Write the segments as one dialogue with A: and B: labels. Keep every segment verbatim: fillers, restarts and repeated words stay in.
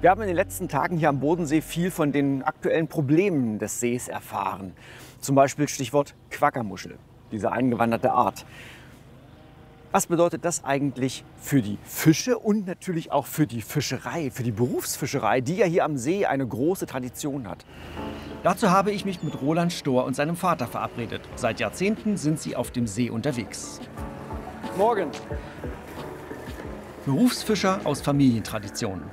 A: Wir haben in den letzten Tagen hier am Bodensee viel von den aktuellen Problemen des Sees erfahren. Zum Beispiel Stichwort Quaggamuschel, diese eingewanderte Art. Was bedeutet das eigentlich für die Fische und natürlich auch für die Fischerei, für die Berufsfischerei, die ja hier am See eine große Tradition hat?
B: Dazu habe ich mich mit Roland Stohr und seinem Vater verabredet. Seit Jahrzehnten sind sie auf dem See unterwegs.
A: Morgen.
B: Berufsfischer aus Familientraditionen.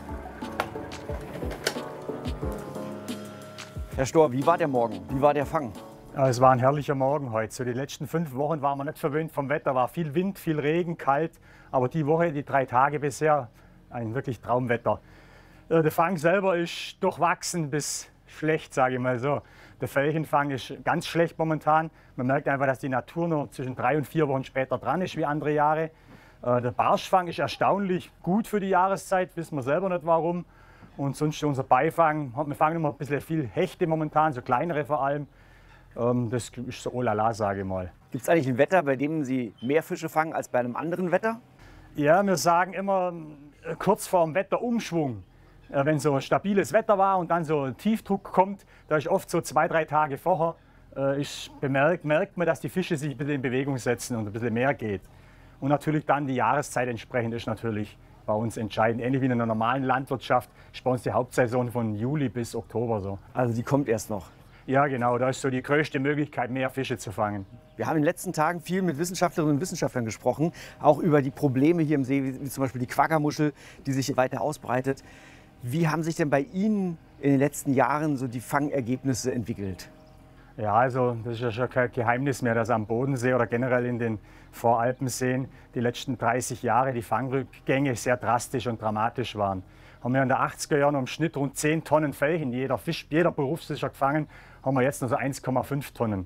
A: Herr Stohr, wie war der Morgen? Wie war der Fang?
C: Ja, es war ein herrlicher Morgen heute. So die letzten fünf Wochen waren wir nicht verwöhnt vom Wetter. War viel Wind, viel Regen, kalt. Aber die Woche, die drei Tage bisher, ein wirklich Traumwetter. Äh, der Fang selber ist durchwachsen bis schlecht, sage ich mal so. Der Felchenfang ist ganz schlecht momentan. Man merkt einfach, dass die Natur nur zwischen drei und vier Wochen später dran ist wie andere Jahre. Äh, der Barschfang ist erstaunlich gut für die Jahreszeit, wissen wir selber nicht warum. Und sonst unser Beifang, wir fangen immer ein bisschen viel Hechte momentan, so kleinere vor allem. Ähm, das ist so oh la la, sage ich mal.
A: Gibt es eigentlich ein Wetter, bei dem Sie mehr Fische fangen als bei einem anderen Wetter?
C: Ja, wir sagen immer äh, kurz vor dem Wetterumschwung. Äh, wenn so stabiles Wetter war und dann so ein Tiefdruck kommt, da ist oft so zwei, drei Tage vorher, äh, ist bemerkt, merkt man, dass die Fische sich ein bisschen in Bewegung setzen und ein bisschen mehr geht. Und natürlich dann die Jahreszeit entsprechend ist natürlich bei uns entscheidend. Ähnlich wie in einer normalen Landwirtschaft ist bei uns die Hauptsaison von Juli bis Oktober so.
A: Also die kommt erst noch.
C: Ja, genau, da ist so die größte Möglichkeit, mehr Fische zu fangen.
A: Wir haben in den letzten Tagen viel mit Wissenschaftlerinnen und Wissenschaftlern gesprochen, auch über die Probleme hier im See, wie, wie zum Beispiel die Quaggamuschel, die sich weiter ausbreitet. Wie haben sich denn bei Ihnen in den letzten Jahren so die Fangergebnisse entwickelt?
C: Ja, also das ist ja schon kein Geheimnis mehr, dass am Bodensee oder generell in den Voralpenseen die letzten dreißig Jahre die Fangrückgänge sehr drastisch und dramatisch waren. Haben wir in den achtziger Jahren im Schnitt rund zehn Tonnen Felchen, jeder Fisch, jeder Berufsfischer gefangen, haben wir jetzt nur so eins Komma fünf Tonnen.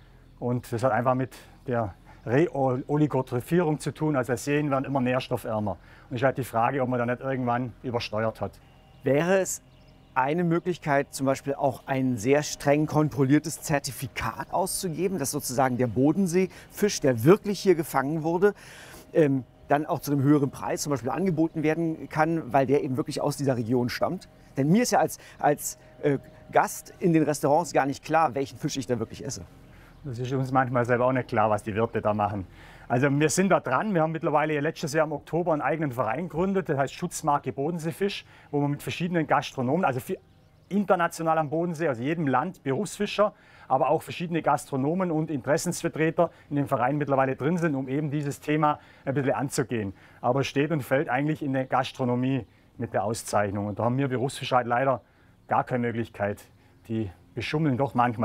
C: Und das hat einfach mit der Reoligotrophierung zu tun, also die Seen werden immer nährstoffärmer. Und es ist halt die Frage, ob man da nicht irgendwann übersteuert hat.
A: Wäre es eine Möglichkeit, zum Beispiel auch ein sehr streng kontrolliertes Zertifikat auszugeben, dass sozusagen der Bodenseefisch, der wirklich hier gefangen wurde, ähm, dann auch zu einem höheren Preis zum Beispiel angeboten werden kann, weil der eben wirklich aus dieser Region stammt? Denn mir ist ja als, als äh, Gast in den Restaurants gar nicht klar, welchen Fisch ich da wirklich esse.
C: Das ist uns manchmal selber auch nicht klar, was die Wirte da machen. Also wir sind da dran. Wir haben mittlerweile letztes Jahr im Oktober einen eigenen Verein gegründet, das heißt Schutzmarke Bodenseefisch, wo wir mit verschiedenen Gastronomen, also international am Bodensee, also jedem Land, Berufsfischer, aber auch verschiedene Gastronomen und Interessensvertreter in dem Verein mittlerweile drin sind, um eben dieses Thema ein bisschen anzugehen. Aber es steht und fällt eigentlich in der Gastronomie mit der Auszeichnung. Und da haben wir Berufsfischer halt leider gar keine Möglichkeit. Die beschummeln doch manchmal.